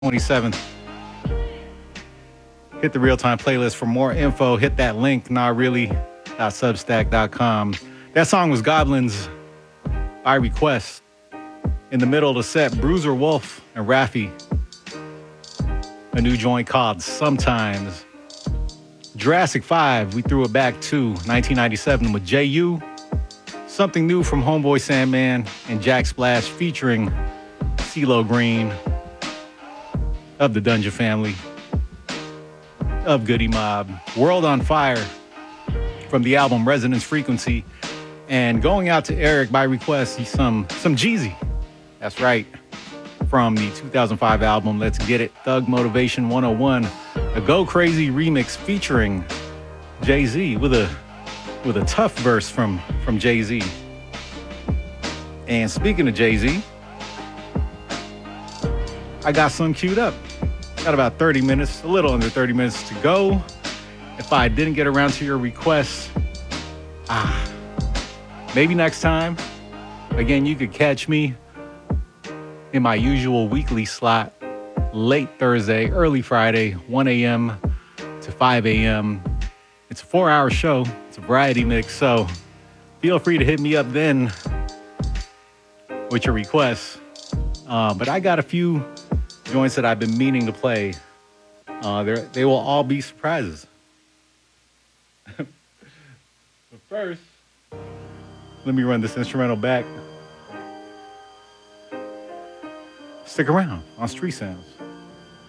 27th. Hit the real time playlist for more info. Hit that link, nahreally.substack.com. That song was Goblins by request. In the middle of the set, Bruiser Wolf and Raffi. A new joint called Sometimes. Jurassic 5, we threw it back to 1997 with J.U. Something new from Homeboy Sandman and Jack Splash featuring CeeLo Green of the Dungeon Family, of Goody Mob. World on Fire from the album Resonance Frequency. And going out to Eric by request, he's some Jeezy. That's right. From the 2005 album Let's Get It, Thug Motivation 101, a Go Crazy remix featuring Jay-Z with a tough verse from Jay-Z. And speaking of Jay-Z, I got some queued up. Got about 30 minutes, a little under 30 minutes to go. If I didn't get around to your requests, maybe next time. Again, you could catch me in my usual weekly slot, late Thursday, early Friday, 1 a.m. to 5 a.m. It's a 4-hour show. It's a variety mix, so feel free to hit me up then with your requests. But I got a few joints that I've been meaning to play. They will all be surprises. But first, let me run this instrumental back. Stick around on Street Sounds.